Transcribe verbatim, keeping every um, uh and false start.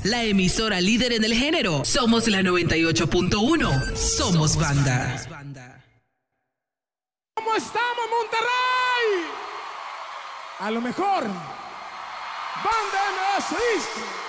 la emisora líder en el género. Somos la noventa y ocho punto uno. Somos banda. ¿Cómo estamos, Monterrey? A lo mejor, Banda M S Disco.